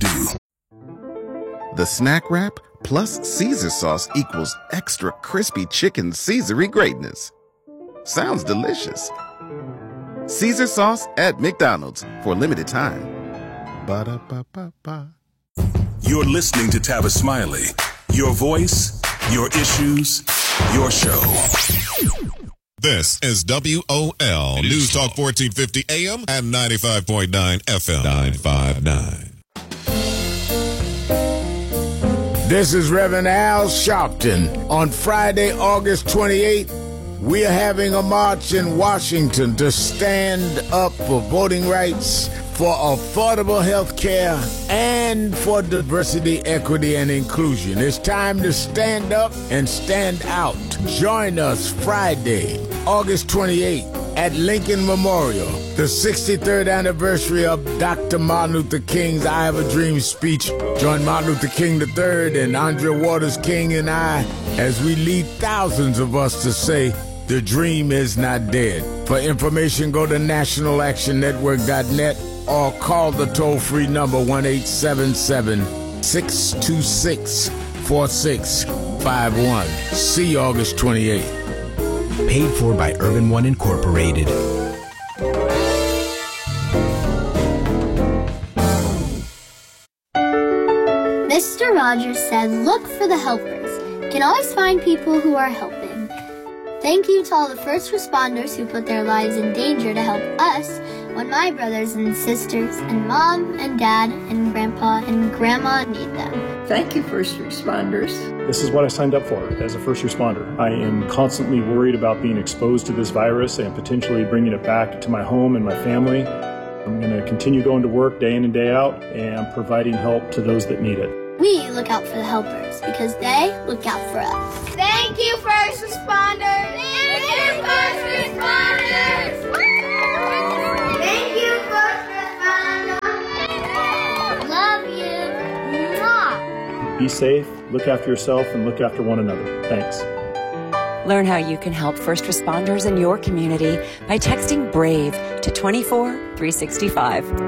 The snack wrap plus Caesar sauce equals extra crispy chicken Caesar-y greatness. Sounds delicious. Caesar sauce at McDonald's for a limited time. Ba-da-ba-ba-ba. You're listening to Tavis Smiley. Your voice, your issues, your show. This is WOL News Talk 1450 AM and 95.9 FM. 959. This is Reverend Al Sharpton. On Friday, August 28th, we are having a march in Washington to stand up for voting rights, for affordable health care, and for diversity, equity, and inclusion. It's time to stand up and stand out. Join us Friday, August 28th at Lincoln Memorial, the 63rd anniversary of Dr. Martin Luther King's I Have a Dream speech. Join Martin Luther King III and Andrea Waters King and I as we lead thousands of us to say, the dream is not dead. For information, go to nationalactionnetwork.net or call the toll-free number 1-877-626-4651. See you August 28th. Paid for by Urban One Incorporated. Mr. Rogers said, look for the helpers. You can always find people who are helping. Thank you to all the first responders who put their lives in danger to help us when my brothers and sisters and mom and dad and grandpa and grandma need them. Thank you, first responders. This is what I signed up for as a first responder. I am constantly worried about being exposed to this virus and potentially bringing it back to my home and my family. I'm going to continue going to work day in and day out and providing help to those that need it. We look out for the helpers because they look out for us. Thank you, first responders. Thank you, first responders. Thank you, first responders. Love you. Mwah. Be safe, look after yourself, and look after one another. Thanks. Learn how you can help first responders in your community by texting BRAVE to 24365.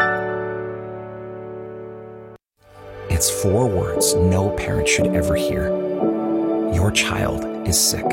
It's 4 words no parent should ever hear. Your child is sick.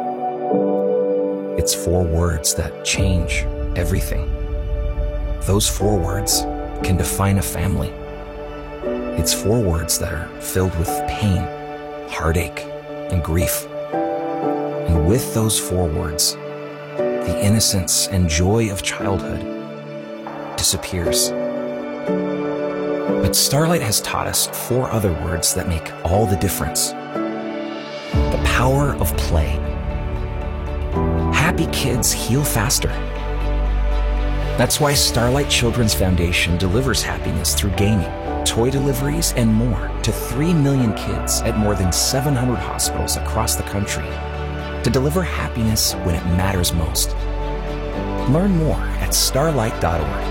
It's 4 words that change everything. Those 4 words can define a family. It's 4 words that are filled with pain, heartache, and grief. And with those 4 words, the innocence and joy of childhood disappears. But Starlight has taught us 4 other words that make all the difference. The power of play. Happy kids heal faster. That's why Starlight Children's Foundation delivers happiness through gaming, toy deliveries, and more to 3 million kids at more than 700 hospitals across the country to deliver happiness when it matters most. Learn more at starlight.org.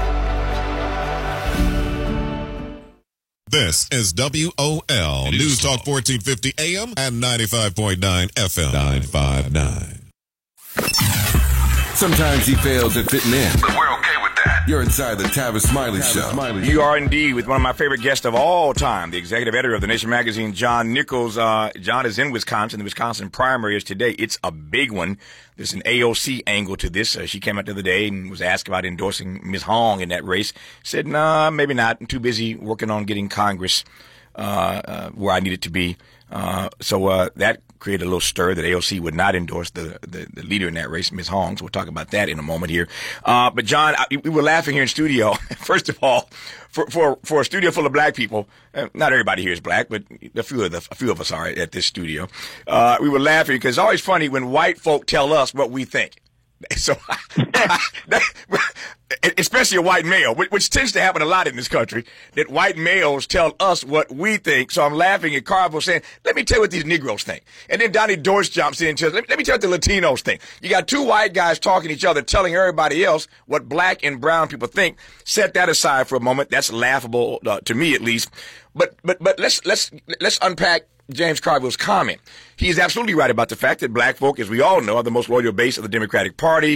This is WOL News Talk 1450 AM and 95.9 FM. 959. Sometimes he fails at fitting in, but we're okay with that. You're inside the Tavis Smiley Show. You are indeed with one of my favorite guests of all time, the executive editor of The Nation magazine, John Nichols. John is in Wisconsin. The Wisconsin primary is today. It's a big one. There's an AOC angle to this. She came out the other day and was asked about endorsing Ms. Hong in that race. Said, nah, maybe not. I'm too busy working on getting Congress where I need it to be. So that created a little stir that AOC would not endorse the leader in that race, Ms. Hong. So we'll talk about that in a moment here. But John, we were laughing here in studio. First of all, for a studio full of black people, not everybody here is black, but a few of us are at this studio. We were laughing because it's always funny when white folk tell us what we think. So, especially a white male, which tends to happen a lot in this country, that white males tell us what we think. So I'm laughing at Carville saying, let me tell you what these Negroes think. And then Donnie Deutsch jumps in and says, let me tell you what the Latinos think. You got 2 white guys talking to each other, telling everybody else what black and brown people think. Set that aside for a moment. That's laughable, to me at least. But let's unpack James Carville's comment. He's absolutely right about the fact that black folk, as we all know, are the most loyal base of the Democratic Party.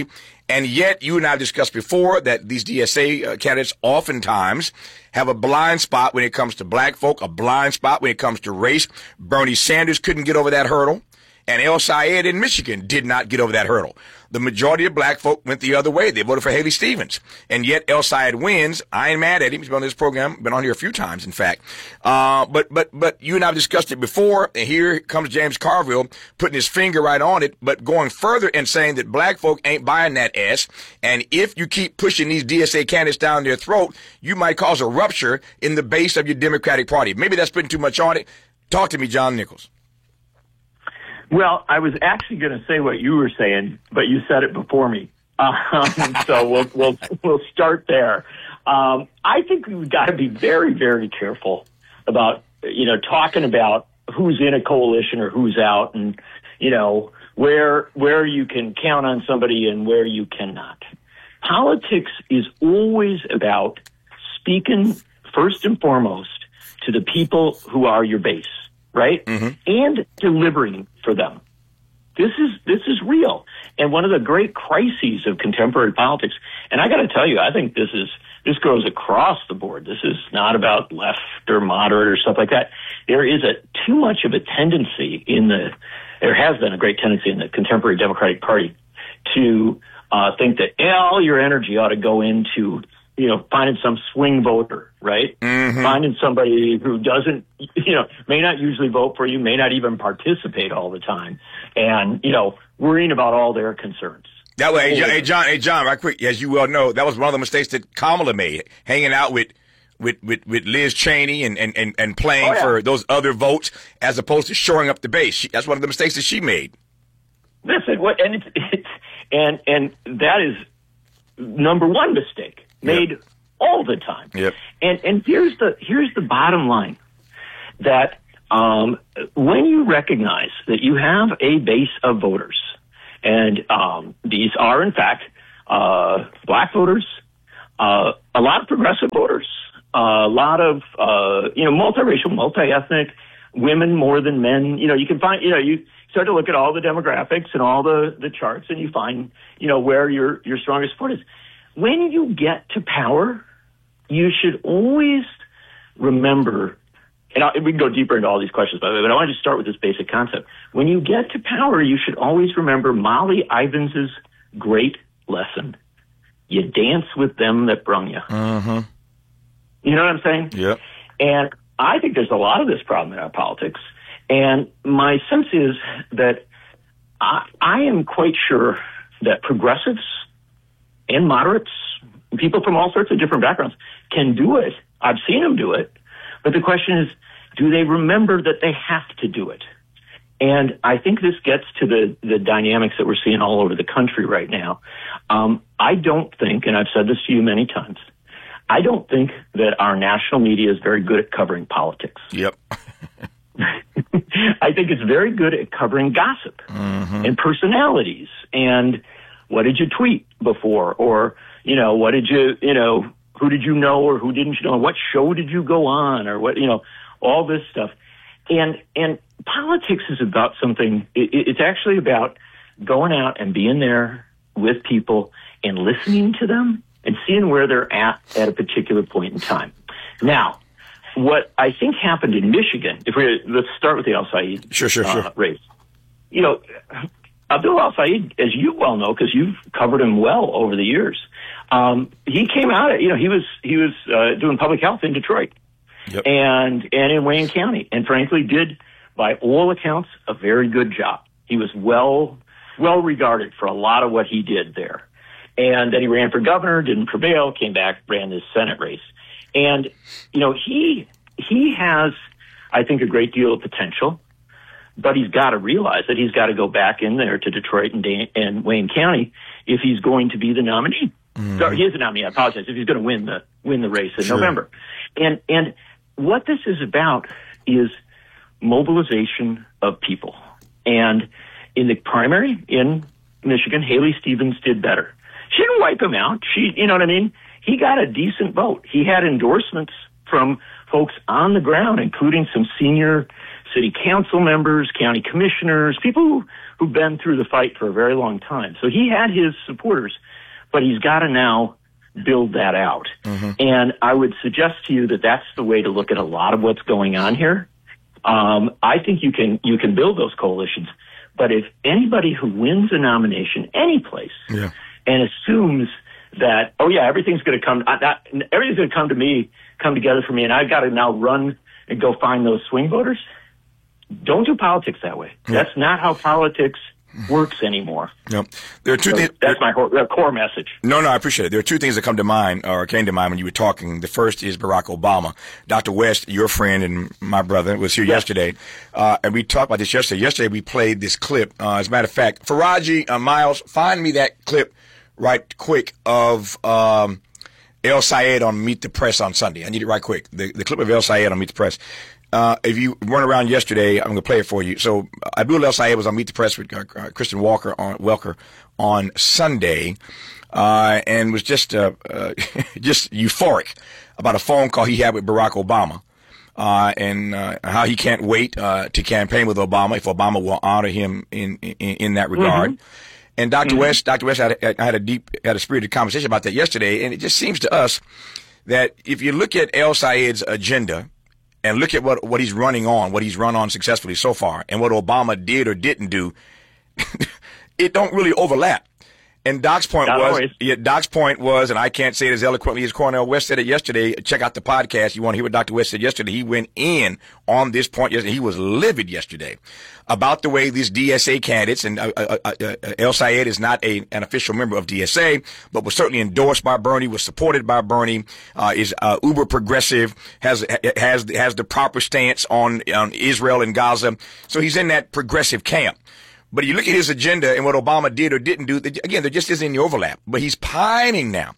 And yet, you and I discussed before that these DSA candidates oftentimes have a blind spot when it comes to black folk, a blind spot when it comes to race. Bernie Sanders couldn't get over that hurdle, and El Sayed in Michigan did not get over that hurdle. The majority of black folk went the other way. They voted for Haley Stevens. And yet El Sayed wins. I ain't mad at him. He's been on this program, been on here a few times, in fact. But you and I have discussed it before, and here comes James Carville putting his finger right on it, but going further and saying that black folk ain't buying that S, and if you keep pushing these DSA candidates down their throat, you might cause a rupture in the base of your Democratic Party. Maybe that's putting too much on it. Talk to me, John Nichols. Well, I was actually going to say what you were saying, but you said it before me. So we'll start there. I think we've got to be very, very careful about, talking about who's in a coalition or who's out, and, where you can count on somebody and where you cannot. Politics is always about speaking first and foremost to the people who are your base. Right? Mm-hmm. And delivering for them. This is real. And one of the great crises of contemporary politics, and I got to tell you, I think this goes across the board. This is not about left or moderate or stuff like that. There is too much of a tendency there has been a great tendency in the contemporary Democratic Party to think that all your energy ought to go into finding some swing voter, right? Mm-hmm. Finding somebody who doesn't, may not usually vote for you, may not even participate all the time, and, worrying about all their concerns. That way, hey, John, right quick, as you well know, that was one of the mistakes that Kamala made, hanging out with Liz Cheney and playing for those other votes as opposed to shoring up the base. That's one of the mistakes that she made. Listen, and that is number one mistake. Made all the time. Yep. And here's the bottom line, that when you recognize that you have a base of voters, and these are in fact black voters, a lot of progressive voters, a lot of multiracial, multi-ethnic, women more than men. You can find you start to look at all the demographics and all the charts, and you find where your strongest support is. When you get to power, you should always remember, and we can go deeper into all these questions, by the way, but I want to just start with this basic concept. When you get to power, you should always remember Molly Ivins' great lesson. You dance with them that brung you. Mm-hmm. You know what I'm saying? Yeah. And I think there's a lot of this problem in our politics. And my sense is that I am quite sure that progressives and moderates, people from all sorts of different backgrounds, can do it. I've seen them do it. But the question is, do they remember that they have to do it? And I think this gets to the dynamics that we're seeing all over the country right now. I don't think, and I've said this to you many times, I don't think that our national media is very good at covering politics. Yep. I think it's very good at covering gossip and personalities and what did you tweet before, or, what did you, who did you know or who didn't you know? What show did you go on, or what, all this stuff. And politics is about something, it's actually about going out and being there with people and listening to them and seeing where they're at a particular point in time. Now, what I think happened in Michigan, let's start with the El Sayed race. Abdul El Sayed, as you well know, because you've covered him well over the years, he came out. He was doing public health in Detroit, yep, and in Wayne County, and frankly did, by all accounts, a very good job. He was well regarded for a lot of what he did there, and then he ran for governor, didn't prevail, came back, ran this Senate race, and he has, I think, a great deal of potential. But he's got to realize that he's got to go back in there to Detroit and Wayne County if he's going to be the nominee. Mm-hmm. Sorry, he is the nominee. I apologize. If he's going to win the race in November, and what this is about is mobilization of people. And in the primary in Michigan, Haley Stevens did better. She didn't wipe him out. You know what I mean? He got a decent vote. He had endorsements from folks on the ground, including some senior city council members, county commissioners, people who've been through the fight for a very long time. So he had his supporters, but he's got to now build that out. Mm-hmm. And I would suggest to you that that's the way to look at a lot of what's going on here. I think you can build those coalitions, but if anybody who wins a nomination any place and assumes that, oh yeah, everything's going to come to me, come together for me, and I've got to now run and go find those swing voters, don't do politics that way. Yeah. That's not how politics works anymore. Yep. There are two things. That's my core message. No, I appreciate it. There are two things that come to mind, or came to mind when you were talking. The first is Barack Obama. Dr. West, your friend and my brother, was here yesterday, and we talked about this yesterday. Yesterday we played this clip. As a matter of fact, Faraji, Miles, find me that clip right quick of El Sayed on Meet the Press on Sunday. I need it right quick. The clip of El Sayed on Meet the Press. If you weren't around yesterday, I'm going to play it for you. So Abdul El Sayed was on Meet the Press with Kristen Welker on Sunday, and was just euphoric about a phone call he had with Barack Obama, and how he can't wait to campaign with Obama if Obama will honor him in that regard. Mm-hmm. And Dr. West had a spirited conversation about that yesterday, and it just seems to us that if you look at El Sayed's agenda and look at what he's running on, what he's run on successfully so far, and what Obama did or didn't do, it don't really overlap. And Doc's point was, and I can't say it as eloquently as Cornel West said it yesterday. Check out the podcast. You want to hear what Dr. West said yesterday. He went in on this point yesterday. He was livid yesterday about the way these DSA candidates, and El Sayed is not an official member of DSA, but was certainly endorsed by Bernie, was supported by Bernie, is uber progressive, has the proper stance on Israel and Gaza. So he's in that progressive camp. But you look at his agenda and what Obama did or didn't do, again, there just isn't any overlap. But he's pining now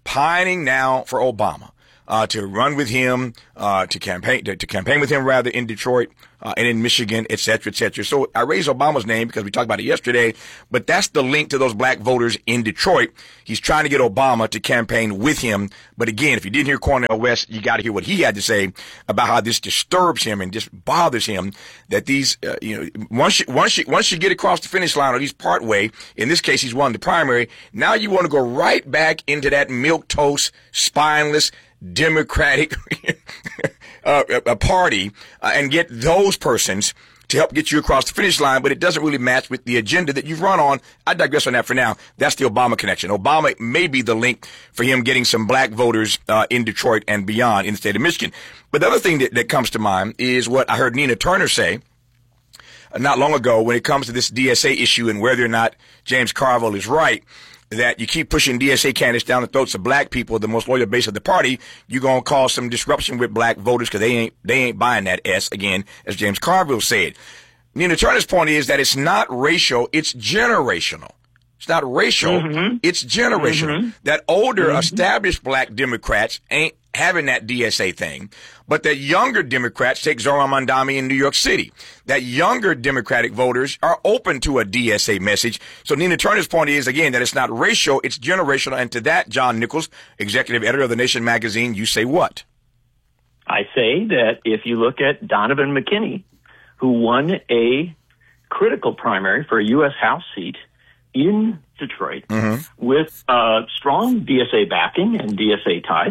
for Obama to run with him, to campaign with him rather in Detroit and in Michigan, et cetera, et cetera. So I raised Obama's name because we talked about it yesterday, but that's the link to those black voters in Detroit. He's trying to get Obama to campaign with him. But again, if you didn't hear Cornel West, you got to hear what he had to say about how this disturbs him and just bothers him that these, once you get across the finish line, or at least part way, in this case, he's won the primary. Now you want to go right back into that milquetoast, spineless, Democratic party and get those persons to help get you across the finish line, but it doesn't really match with the agenda that you've run on. I digress on that for now. That's the Obama connection. Obama may be the link for him getting some black voters in Detroit and beyond in the state of Michigan. But the other thing that comes to mind is what I heard Nina Turner say not long ago when it comes to this DSA issue and whether or not James Carville is right, that you keep pushing DSA candidates down the throats of black people, the most loyal base of the party, you're going to cause some disruption with black voters because they ain't buying that S, again, as James Carville said. Nina Turner's point is that it's not racial, it's generational. It's not racial, it's generational. That older established black Democrats ain't having that DSA thing, but that younger Democrats, take Zohran Mamdani in New York City, that younger Democratic voters are open to a DSA message. So Nina Turner's point is, again, that it's not racial, it's generational. And to that, John Nichols, executive editor of The Nation magazine, you say what? I say that if you look at Donovan McKinney, who won a critical primary for a U.S. House seat in Detroit with strong DSA backing and DSA ties,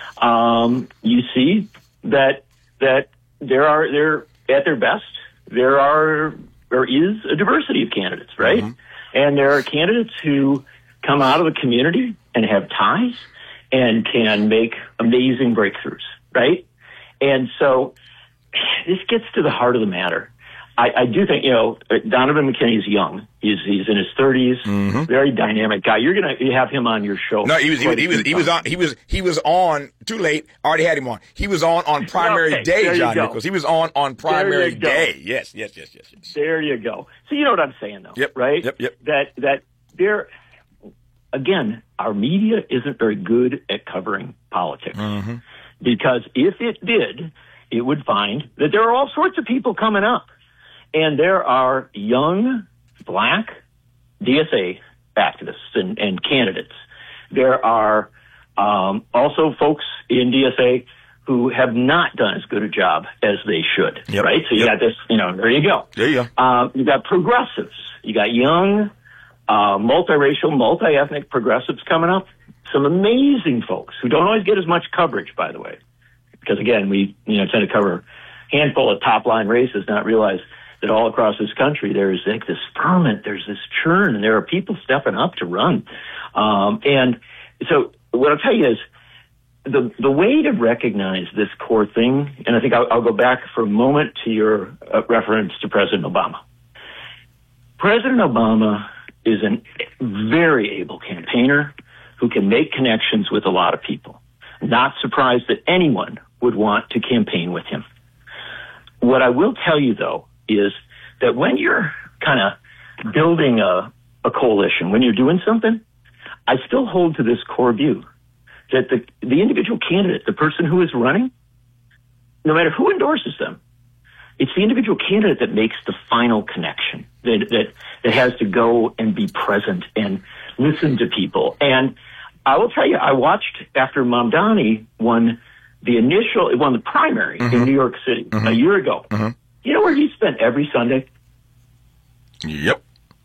you see that they're at their best. There is a diversity of candidates, right? And there are candidates who come out of the community and have ties and can make amazing breakthroughs, right? And so this gets to the heart of the matter. I do think, Donovan McKinney is young. He's in his 30s, very dynamic guy. You're going to have him on your show. No, he was on too late. Already had him on. He was on primary day, John Nichols. He was on primary day. Yes. There you go. So you know what I'm saying, though, right? Yep. That there, again, our media isn't very good at covering politics because if it did, it would find that there are all sorts of people coming up. And there are young black DSA activists and candidates. There are also folks in DSA who have not done as good a job as they should, right? So you got this, there you go. There you go. You got progressives. You got young, multiracial, multi-ethnic progressives coming up. Some amazing folks who don't always get as much coverage, by the way. Because, again, we tend to cover a handful of top-line races, not realize that all across this country there's like this ferment, there's this churn, and there are people stepping up to run. And so what I'll tell you is, the way to recognize this core thing, and I think I'll go back for a moment to your reference to President Obama. President Obama is a very able campaigner who can make connections with a lot of people. Not surprised that anyone would want to campaign with him. What I will tell you, though, is that when you're kind of building a coalition, when you're doing something, I still hold to this core view that the individual candidate, the person who is running, no matter who endorses them, it's the individual candidate that makes the final connection, that has to go and be present and listen to people. And I will tell you, I watched after Mamdani won the primary in New York City a year ago. You know where he spent every Sunday? Yep.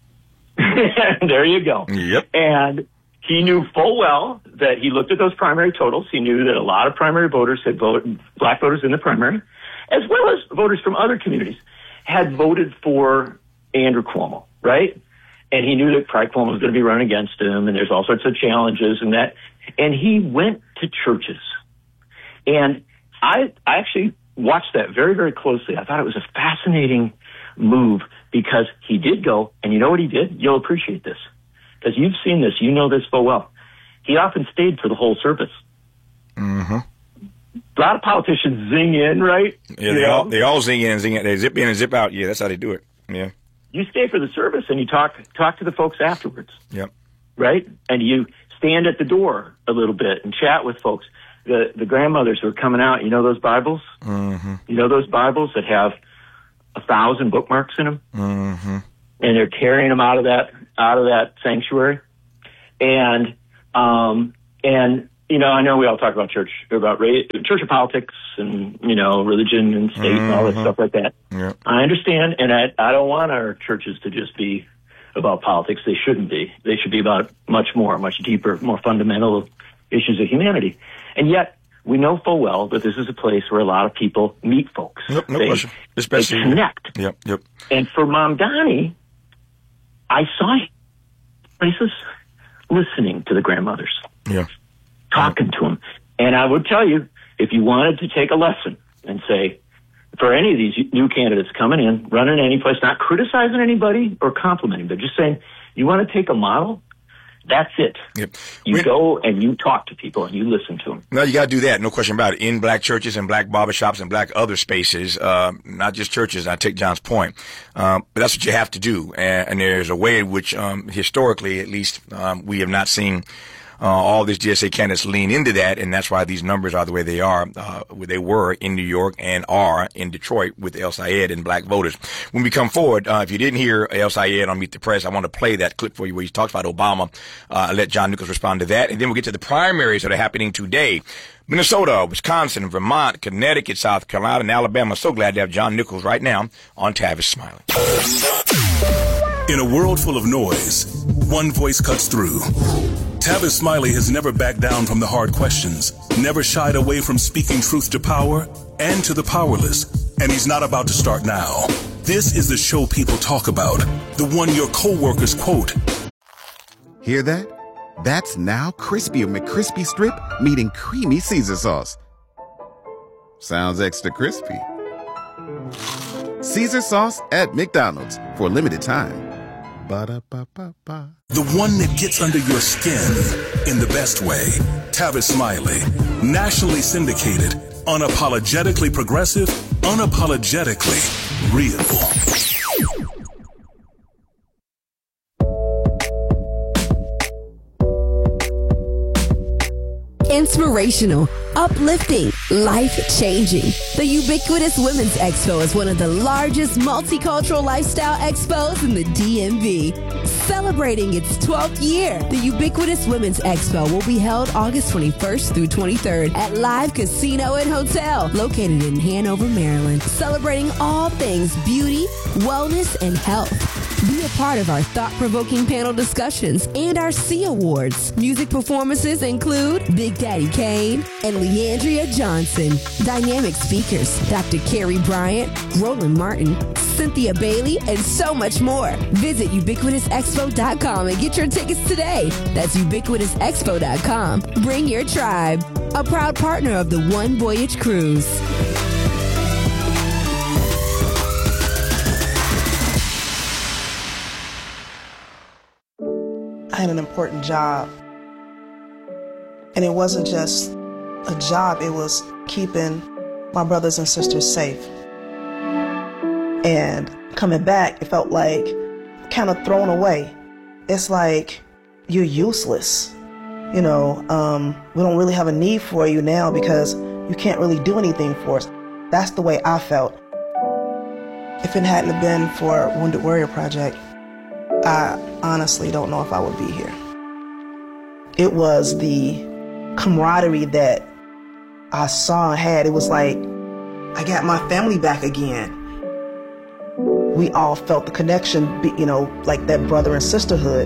There you go. Yep. And he knew full well that he looked at those primary totals. He knew that a lot of primary voters had voted, black voters in the primary, as well as voters from other communities, had voted for Andrew Cuomo, right? And he knew that Pride Cuomo was going to be running against him, and there's all sorts of challenges and that. And he went to churches. And I actually watched that very, very closely. I thought it was a fascinating move because he did go, and you know what he did? You'll appreciate this. Because you've seen this, you know this full well. He often stayed for the whole service. A lot of politicians zing in, right? Yeah, they all zing in and zing out. They zip in and zip out. Yeah, that's how they do it. Yeah. You stay for the service and you talk to the folks afterwards. Yep. Right? And you stand at the door a little bit and chat with folks. The grandmothers who are coming out, you know those Bibles? You know those Bibles that have 1,000 bookmarks in them? And they're carrying them out of that sanctuary. And I know we all talk about church and politics and, religion and state and all that stuff like that. Yeah. I understand, and I don't want our churches to just be about politics. They shouldn't be. They should be about much more, much deeper, more fundamental issues of humanity. And yet, we know full well that this is a place where a lot of people meet folks. No question. Especially, they connect. Yep. And for Mamdani, I saw places listening to the grandmothers. Yeah. Talking to them. And I would tell you, if you wanted to take a lesson and say, for any of these new candidates coming in, running any place, not criticizing anybody or complimenting, but just saying, you want to take a model? That's it. Yep. You go and you talk to people and you listen to them. No, you got to do that. No question about it. In black churches and black barbershops and black other spaces, not just churches. I take John's point. But that's what you have to do. And there's a way in which, historically, at least, we have not seen all these GSA candidates lean into that, and that's why these numbers are the way they are, where they were in New York and are in Detroit with El Sayed and black voters. When we come forward, if you didn't hear El Sayed on Meet the Press, I want to play that clip for you where he talks about Obama. I'll let John Nichols respond to that, and then we'll get to the primaries that are happening today. Minnesota, Wisconsin, Vermont, Connecticut, South Carolina, and Alabama. So glad to have John Nichols right now on Tavis Smiley. In a world full of noise, one voice cuts through. Tavis Smiley has never backed down from the hard questions, never shied away from speaking truth to power and to the powerless, and he's not about to start now. This is the show people talk about, the one your coworkers quote. Hear that? That's now Crispy McCrispy Strip meeting Creamy Caesar Sauce. Sounds extra crispy. Caesar Sauce at McDonald's for a limited time. Ba-da-ba-ba-ba. The one that gets under your skin in the best way. Tavis Smiley, nationally syndicated, unapologetically progressive, unapologetically real. Inspirational, uplifting, life-changing. The Ubiquitous Women's Expo is one of the largest multicultural lifestyle expos in the DMV. Celebrating its 12th year, the Ubiquitous Women's Expo will be held August 21st through 23rd at Live Casino and Hotel, located in Hanover, Maryland, celebrating all things beauty, wellness, and health. Be a part of our thought-provoking panel discussions and our C Awards. Music performances include Big Daddy Kane and Leandria Johnson. Dynamic speakers, Dr. Carrie Bryant, Roland Martin, Cynthia Bailey, and so much more. Visit ubiquitousexpo.com and get your tickets today. That's ubiquitousexpo.com. Bring your tribe. A proud partner of the One Voyage Cruise. I had an important job. And it wasn't just a job, it was keeping my brothers and sisters safe. And coming back, it felt like kind of thrown away. It's like you're useless. You know, we don't really have a need for you now because you can't really do anything for us. That's the way I felt. If it hadn't been for Wounded Warrior Project, I honestly don't know if I would be here. It was the camaraderie that I saw and had. It was like I got my family back again. We all felt the connection, you know, like that brother and sisterhood.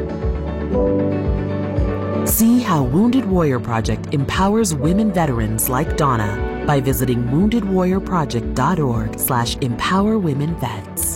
See how Wounded Warrior Project empowers women veterans like Donna by visiting woundedwarriorproject.org/empowerwomenvets.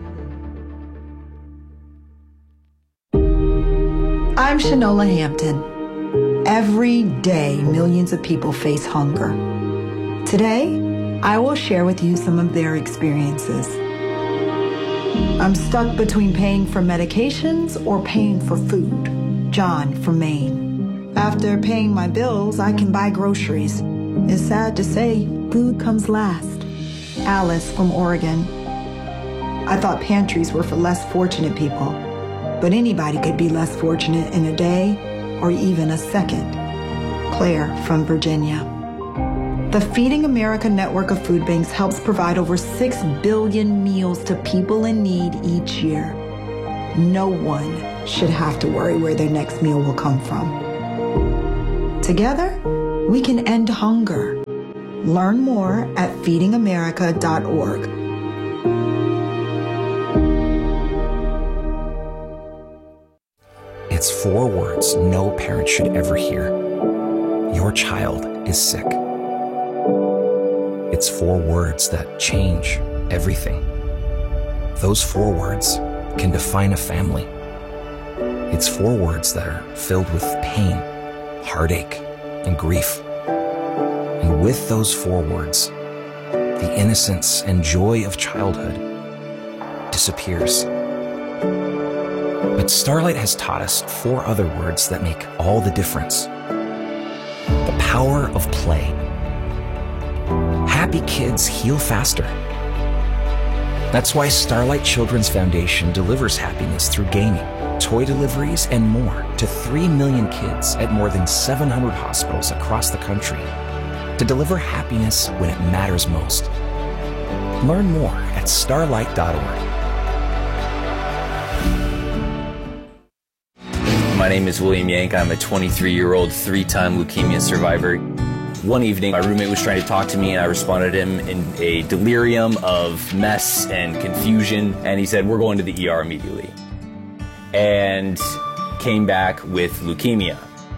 I'm Shanola Hampton. Every day, millions of people face hunger. Today, I will share with you some of their experiences. I'm stuck between paying for medications or paying for food. John from Maine. After paying my bills, I can buy groceries. It's sad to say, food comes last. Alice from Oregon. I thought pantries were for less fortunate people, but anybody could be less fortunate in a day or even a second. Claire from Virginia. The Feeding America network of food banks helps provide over 6 billion meals to people in need each year. No one should have to worry where their next meal will come from. Together, we can end hunger. Learn more at feedingamerica.org. It's 4 words no parent should ever hear. Your child is sick. It's 4 words that change everything. Those 4 words can define a family. It's 4 words that are filled with pain, heartache, and grief. And with those 4 words, the innocence and joy of childhood disappears. But Starlight has taught us 4 other words that make all the difference. The power of play. Happy kids heal faster. That's why Starlight Children's Foundation delivers happiness through gaming, toy deliveries, and more to 3 million kids at more than 700 hospitals across the country to deliver happiness when it matters most. Learn more at starlight.org. My name is William Yank. I'm a 23-year-old 3-time leukemia survivor. One evening, my roommate was trying to talk to me, and I responded to him in a delirium of mess and confusion, and he said, "We're going to the ER immediately." And came back with leukemia.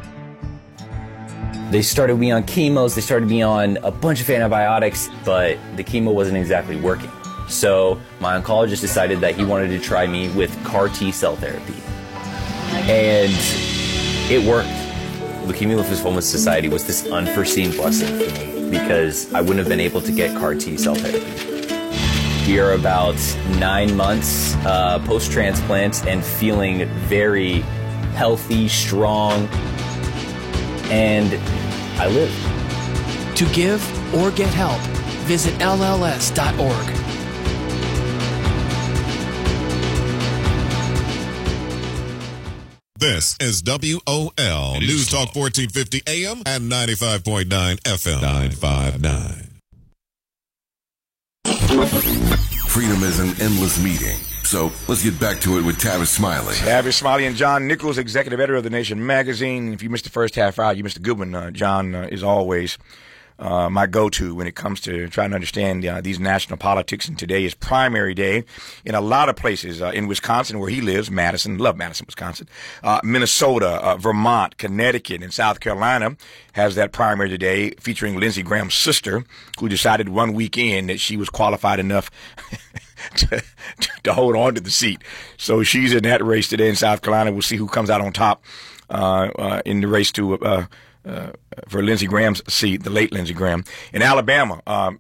They started me on chemos, they started me on a bunch of antibiotics, but the chemo wasn't exactly working. So my oncologist decided that he wanted to try me with CAR T-cell therapy. And it worked. Leukemia Lymphoma Society was this unforeseen blessing for me because I wouldn't have been able to get CAR T-cell therapy. We are about 9 months post-transplant and feeling very healthy, strong, and I live. To give or get help, visit LLS.org. This is WOL News Talk 1450 AM and 95.9 FM. 959. freedom is an endless meeting. So let's get back to it with Tavis Smiley. Tavis Smiley and John Nichols, executive editor of The Nation magazine. If you missed the first half hour, you missed a good one. John is always my go-to when it comes to trying to understand these national politics. And today is primary day in a lot of places in Wisconsin, where he lives, Madison, love Madison, Wisconsin, Minnesota, Vermont, Connecticut, and South Carolina has that primary today, featuring Lindsey Graham's sister, who decided one weekend that she was qualified enough to hold on to the seat. So she's in that race today in South Carolina. We'll see who comes out on top in the race for Lindsey Graham's seat, the late Lindsey Graham. In Alabama,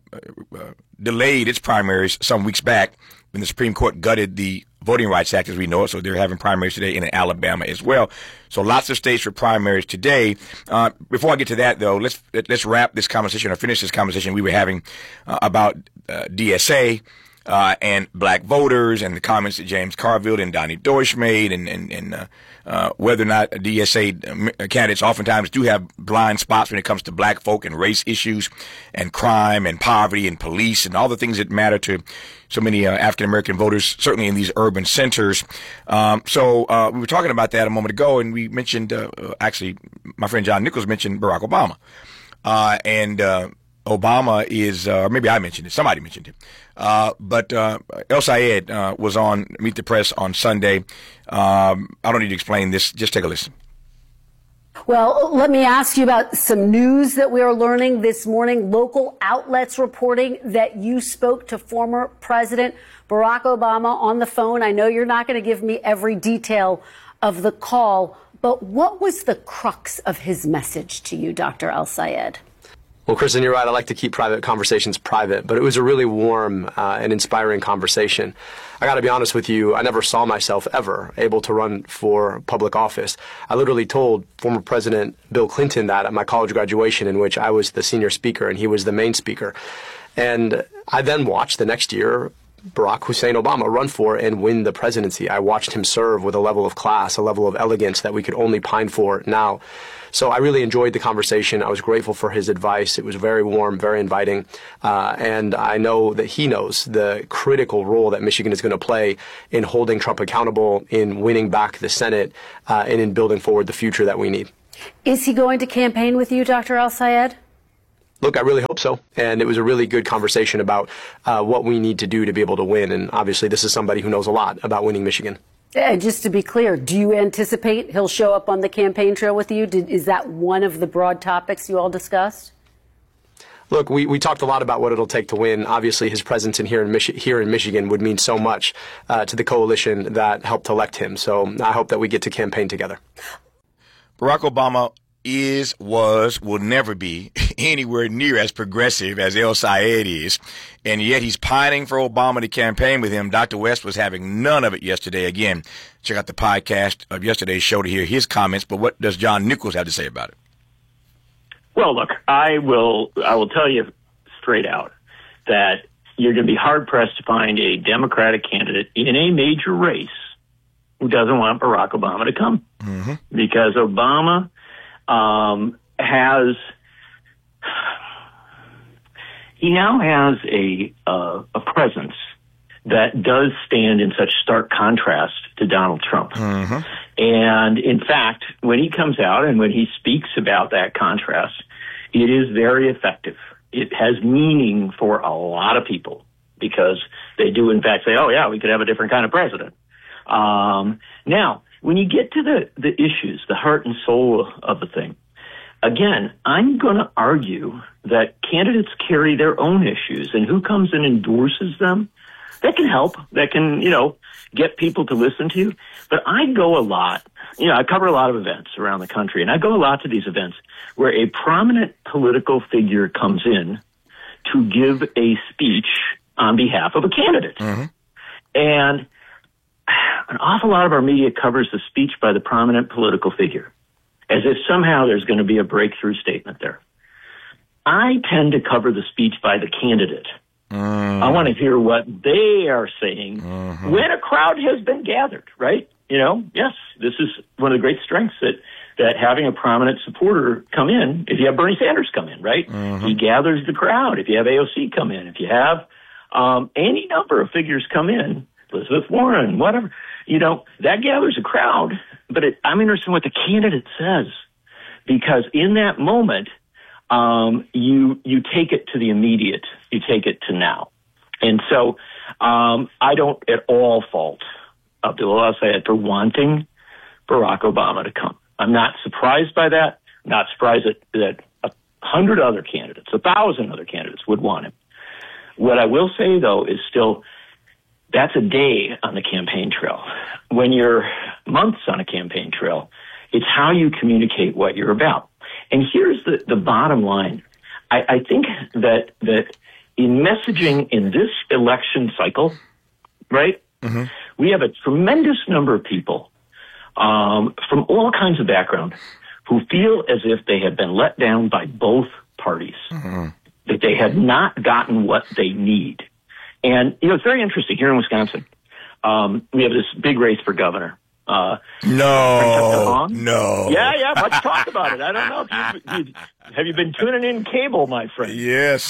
delayed its primaries some weeks back when the Supreme Court gutted the Voting Rights Act as we know it, so they're having primaries today in Alabama as well. So lots of states for primaries today. Before I get to that, though, let's wrap this conversation or finish this conversation we were having about DSA and black voters and the comments that James Carville and Donnie Deutsch made and whether or not DSA candidates oftentimes do have blind spots when it comes to black folk and race issues and crime and poverty and police and all the things that matter to so many African-American voters, certainly in these urban centers. So we were talking about that a moment ago, and we mentioned, actually, my friend John Nichols mentioned Barack Obama. And Obama is, or maybe I mentioned it, somebody mentioned it. But El Sayed was on Meet the Press on Sunday. I don't need to explain this. Just take a listen. Well, let me ask you about some news that we are learning this morning. Local outlets reporting that you spoke to former President Barack Obama on the phone. I know you're not going to give me every detail of the call, but what was the crux of his message to you, Dr. El Sayed? Well, Kristen, you're right. I like to keep private conversations private, but it was a really warm and inspiring conversation. I got to be honest with you, I never saw myself ever able to run for public office. I literally told former President Bill Clinton that at my college graduation, in which I was the senior speaker and he was the main speaker. And I then watched the next year Barack Hussein Obama run for and win the presidency. I watched him serve with a level of class, a level of elegance that we could only pine for now. So I really enjoyed the conversation. I was grateful for his advice. It was very warm, very inviting. And I know that he knows the critical role that Michigan is going to play in holding Trump accountable, in winning back the Senate, and in building forward the future that we need. Is he going to campaign with you, Dr. El Sayed? Look, I really hope so. And it was a really good conversation about what we need to do to be able to win. And obviously, this is somebody who knows a lot about winning Michigan. Just to be clear, do you anticipate he'll show up on the campaign trail with you? Is that one of the broad topics you all discussed? Look, we talked a lot about what it'll take to win. Obviously, his presence here in Michigan would mean so much to the coalition that helped elect him. So I hope that we get to campaign together. Barack Obama will never be anywhere near as progressive as El Sayed is, and yet he's pining for Obama to campaign with him. Dr. West was having none of it yesterday. Again, check out the podcast of yesterday's show to hear his comments, but what does John Nichols have to say about it? Well, look, I will tell you straight out that you're going to be hard-pressed to find a Democratic candidate in a major race who doesn't want Barack Obama to come. Mm-hmm. Because Obama he now has a presence that does stand in such stark contrast to Donald Trump. Mm-hmm. And in fact, when he comes out and when he speaks about that contrast, it is very effective. It has meaning for a lot of people because they do in fact say, oh yeah, we could have a different kind of president. Now, when you get to the issues, the heart and soul of the thing, again, I'm going to argue that candidates carry their own issues, and who comes and endorses them, that can help. That can, get people to listen to you. But I go a lot, I cover a lot of events around the country, and I go a lot to these events where a prominent political figure comes in to give a speech on behalf of a candidate. Mm-hmm. And an awful lot of our media covers the speech by the prominent political figure as if somehow there's going to be a breakthrough statement there. I tend to cover the speech by the candidate. I want to hear what they are saying when a crowd has been gathered, right? Yes, this is one of the great strengths that having a prominent supporter come in, if you have Bernie Sanders come in, right? He gathers the crowd. If you have AOC come in, if you have any number of figures come in, Elizabeth Warren, whatever, that gathers a crowd. But I'm interested in what the candidate says, because in that moment, you take it to the immediate, you take it to now. And so I don't at all fault Abdullah al-Sayed for wanting Barack Obama to come. I'm not surprised by that. I'm not surprised that 100 other candidates, 1,000 other candidates would want him. What I will say, though, is still that's a day on the campaign trail. When you're months on a campaign trail, it's how you communicate what you're about. And here's the bottom line. I think that in messaging in this election cycle, right, we have a tremendous number of people from all kinds of background who feel as if they have been let down by both parties, that they have not gotten what they need. And, it's very interesting here in Wisconsin. We have this big race for governor. No. Yeah, let's talk about it. I don't know if have you been tuning in cable, my friend? Yes.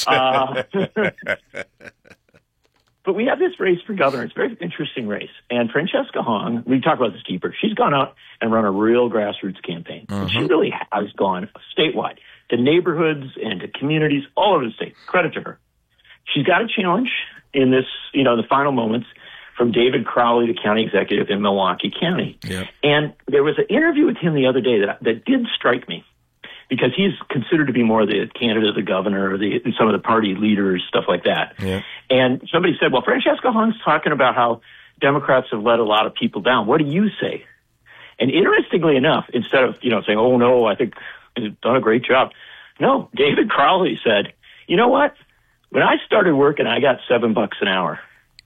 But we have this race for governor. It's a very interesting race. And Francesca Hong, we talk about this deeper, she's gone out and run a real grassroots campaign. And she really has gone statewide to neighborhoods and to communities all over the state. Credit to her. She's got a challenge in this, the final moments from David Crowley, the county executive in Milwaukee County. Yep. And there was an interview with him the other day that did strike me, because he's considered to be more the candidate of the governor or some of the party leaders, stuff like that. Yeah. And somebody said, well, Francesca Hong's talking about how Democrats have let a lot of people down. What do you say? And interestingly enough, instead of, saying, oh, no, I think they've done a great job. No, David Crowley said, you know what? When I started working, I got $7 an hour.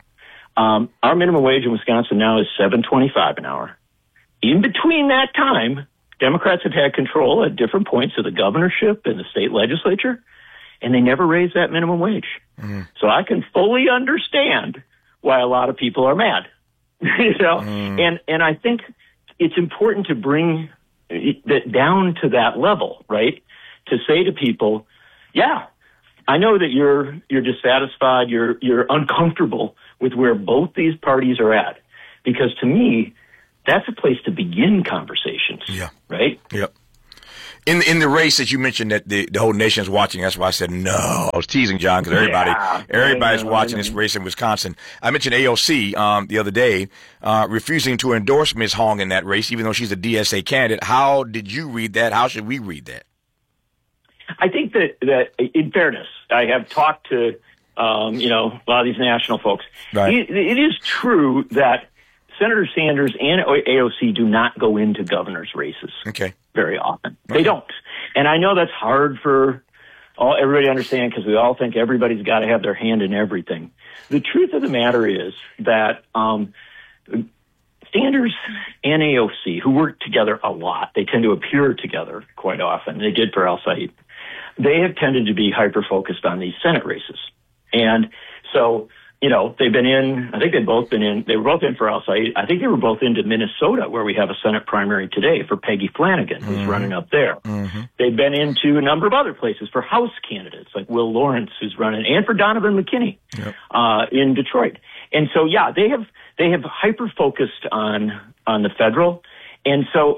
Our minimum wage in Wisconsin now is $7.25 an hour. In between that time, Democrats have had control at different points of the governorship and the state legislature, and they never raised that minimum wage. So I can fully understand why a lot of people are mad. And I think it's important to bring that down to that level, right? To say to people, yeah, I know that you're dissatisfied, you're uncomfortable with where both these parties are at, because to me, that's a place to begin conversations. Yeah. Right? Yep. In the race that you mentioned that the whole nation's watching, that's why I said no. I was teasing John, because everybody's watching this race in Wisconsin. I mentioned AOC the other day refusing to endorse Ms. Hong in that race, even though she's a DSA candidate. How did you read that? How should we read that? I think that in fairness, I have talked to a lot of these national folks. Right. It is true that Senator Sanders and AOC do not go into governor's races very often. They don't. And I know that's hard for everybody to understand, because we all think everybody's got to have their hand in everything. The truth of the matter is that Sanders and AOC, who work together a lot, they tend to appear together quite often. They did for al-Sayed. They have tended to be hyper-focused on these Senate races. And so, they've been in, I think they were both in for al-Sayed. I think they were both into Minnesota, where we have a Senate primary today for Peggy Flanagan, who's running up there. They've been into a number of other places for House candidates, like Will Lawrence, who's running, and for Donovan McKinney in Detroit. And so, yeah, they have hyper-focused on the federal. And so,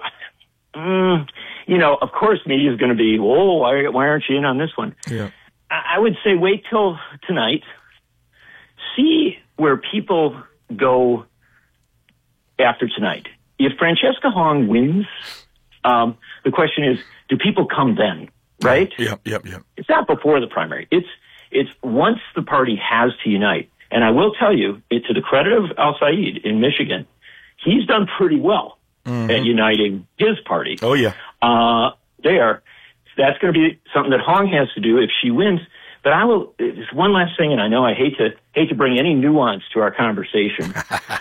of course, media is going to be, why aren't you in on this one? Yeah. I would say wait till tonight. See where people go after tonight. If Francesca Hong wins, the question is, do people come then, right? Yep. It's not before the primary. It's once the party has to unite. And I will tell you, to the credit of al-Sayed in Michigan, he's done pretty well at uniting his party. Oh, yeah. There. That's going to be something that Hong has to do if she wins. But I will. There's one last thing, and I know I hate to bring any nuance to our conversation.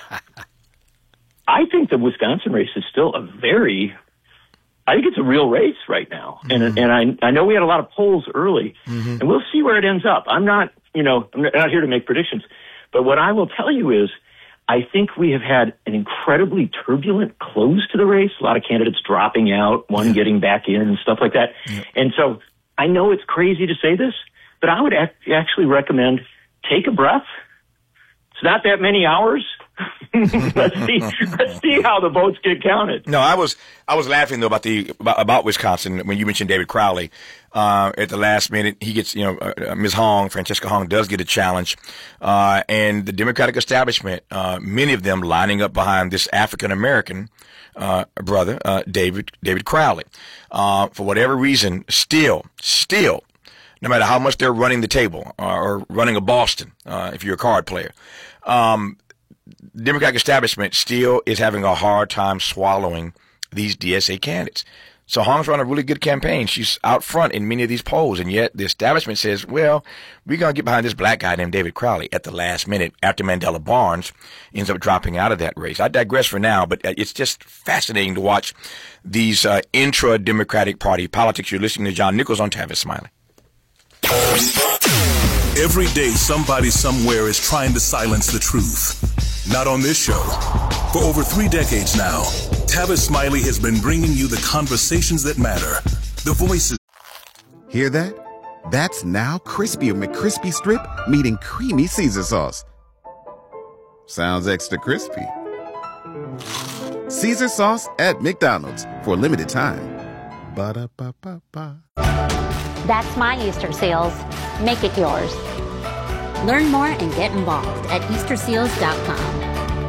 I think the Wisconsin race is still I think it's a real race right now, and I know we had a lot of polls early, and we'll see where it ends up. I'm not here to make predictions, but what I will tell you is, I think we have had an incredibly turbulent close to the race. A lot of candidates dropping out, one getting back in, and stuff like that. And so I know it's crazy to say this, but I would actually recommend take a breath It's not that many hours. Let's see how the votes get counted. No, I was laughing though about Wisconsin when you mentioned David Crowley. At the last minute, he gets, Ms. Hong, Francesca Hong, does get a challenge, and the Democratic establishment, many of them lining up behind this African American brother, David Crowley, for whatever reason, still. No matter how much they're running the table or running a Boston, if you're a card player, the Democratic establishment still is having a hard time swallowing these DSA candidates. So Hong's run a really good campaign. She's out front in many of these polls, and yet the establishment says, well, we're going to get behind this black guy named David Crowley at the last minute after Mandela Barnes ends up dropping out of that race. I digress for now, but it's just fascinating to watch these intra-Democratic Party politics. You're listening to John Nichols on Tavis Smiley. Every day, somebody somewhere is trying to silence the truth. Not on this show. For over 3 decades now, Tavis Smiley has been bringing you the conversations that matter. The voices. Hear that? That's now Crispy McCrispy Strip meeting Creamy Caesar Sauce. Sounds extra crispy. Caesar Sauce at McDonald's for a limited time. Ba-da-ba-ba-ba. That's my Easter seals. Make it yours. Learn more and get involved at EasterSeals.com.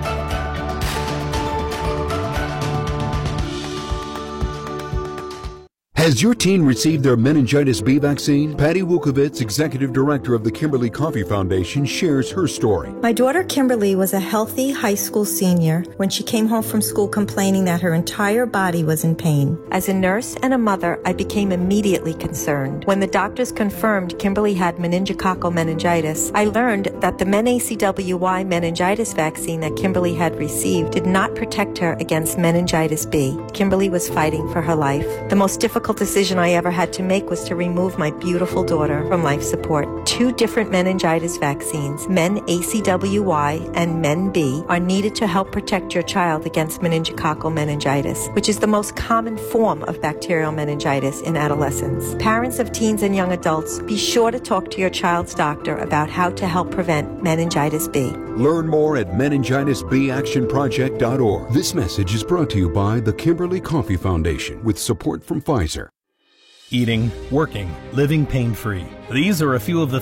Has your teen received their meningitis B vaccine? Patty Wukovitz, executive director of the Kimberly Coffee Foundation, shares her story. My daughter Kimberly was a healthy high school senior when she came home from school complaining that her entire body was in pain. As a nurse and a mother, I became immediately concerned. When the doctors confirmed Kimberly had meningococcal meningitis, I learned that the MenACWY meningitis vaccine that Kimberly had received did not protect her against meningitis B. Kimberly was fighting for her life. The most difficult decision I ever had to make was to remove my beautiful daughter from life support. 2 different meningitis vaccines, MenACWY and MenB, are needed to help protect your child against meningococcal meningitis, which is the most common form of bacterial meningitis in adolescents. Parents of teens and young adults, be sure to talk to your child's doctor about how to help prevent meningitis B. Learn more at meningitisbactionproject.org. This message is brought to you by the Kimberly Coffee Foundation with support from Pfizer. Eating, working, living pain-free. These are a few of the